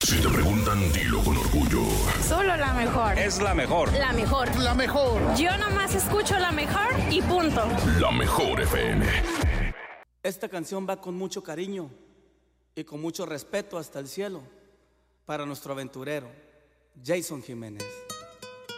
Si te preguntan, dilo con orgullo. Solo la mejor. Es la mejor. La mejor. La mejor. Yo nomás escucho la mejor y punto. La mejor FM. Esta canción va con mucho cariño y con mucho respeto hasta el cielo para nuestro aventurero, Jason Jiménez.